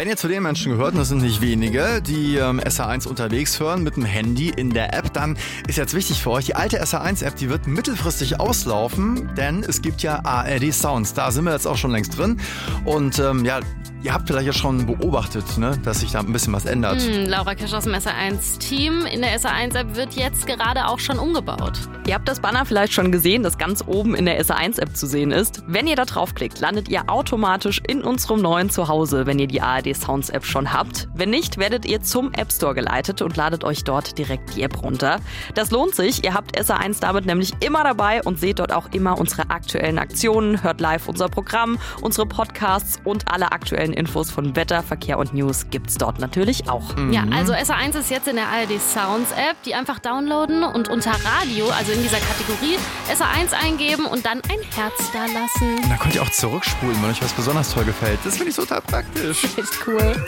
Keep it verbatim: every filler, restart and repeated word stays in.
Wenn ihr zu den Menschen gehört, und das sind nicht wenige, die ähm, S R eins unterwegs hören mit dem Handy in der App, dann ist jetzt wichtig für euch, die alte S R eins App, die wird mittelfristig auslaufen, denn es gibt ja A R D Sounds. Da sind wir jetzt auch schon längst drin. Und ähm, ja, ihr habt vielleicht ja schon beobachtet, ne, dass sich da ein bisschen was ändert. Hm, Laura Kirsch aus dem S R eins Team. In der S R eins App wird jetzt gerade auch schon umgebaut. Ihr habt das Banner vielleicht schon gesehen, das ganz oben in der S R eins App zu sehen ist. Wenn ihr da draufklickt, landet ihr automatisch in unserem neuen Zuhause, wenn ihr die A R D Sounds App schon habt. Wenn nicht, werdet ihr zum App Store geleitet und ladet euch dort direkt die App runter. Das lohnt sich. Ihr habt S R eins damit nämlich immer dabei und seht dort auch immer unsere aktuellen Aktionen, hört live unser Programm, unsere Podcasts und alle aktuellen Infos von Wetter, Verkehr und News gibt's dort natürlich auch. Mhm. Ja, also S R eins ist jetzt in der A R D Sounds App, die einfach downloaden und unter Radio, also in dieser Kategorie, S R eins eingeben und dann ein Herz da lassen. Und da könnt ihr auch zurückspulen, wenn euch was besonders toll gefällt. Das finde ich total praktisch. Echt cool.